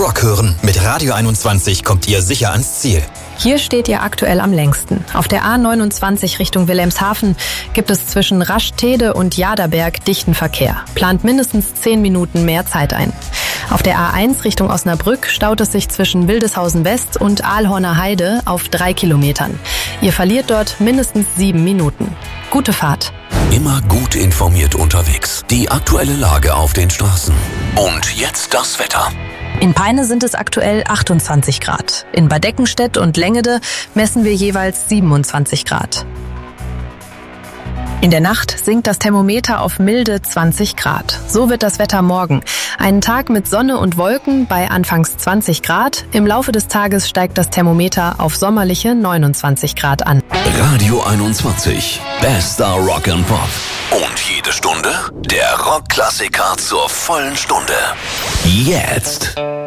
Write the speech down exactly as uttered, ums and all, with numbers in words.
Rock hören. Mit Radio einundzwanzig kommt ihr sicher ans Ziel. Hier steht ihr aktuell am längsten. Auf der A neunundzwanzig Richtung Wilhelmshaven gibt es zwischen Raschtede und Jaderberg dichten Verkehr. Plant mindestens zehn Minuten mehr Zeit ein. Auf der A eins Richtung Osnabrück staut es sich zwischen Wildeshausen West und Aalhorner Heide auf drei Kilometern. Ihr verliert dort mindestens sieben Minuten. Gute Fahrt. Immer gut informiert unterwegs. Die aktuelle Lage auf den Straßen. Und jetzt das Wetter. In Peine sind es aktuell achtundzwanzig Grad. In Bad Eckenstedt und Lengede messen wir jeweils siebenundzwanzig Grad. In der Nacht sinkt das Thermometer auf milde zwanzig Grad. So wird das Wetter morgen. Einen Tag mit Sonne und Wolken bei anfangs zwanzig Grad. Im Laufe des Tages steigt das Thermometer auf sommerliche neunundzwanzig Grad an. Radio einundzwanzig. Bester Rock and Pop. Und jede Stunde der Rockklassiker zur vollen Stunde. Jetzt.